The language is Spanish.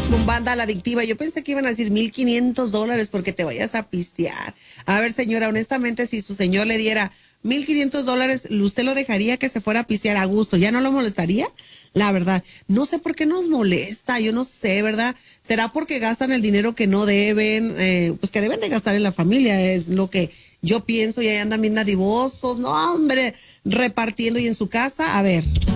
con Banda La Adictiva. Yo pensé que iban a decir $1,500 porque te vayas a pistear. A ver, señora, honestamente, si su señor le diera $1,500, ¿usted lo dejaría que se fuera a pistear a gusto? ¿Ya no lo molestaría? La verdad, no sé por qué nos molesta, yo no sé, ¿verdad? ¿Será porque gastan el dinero que no deben, pues que deben de gastar en la familia? Es lo que yo pienso, y ahí andan bien dadivosos, no, hombre, repartiendo. Y en su casa, a ver,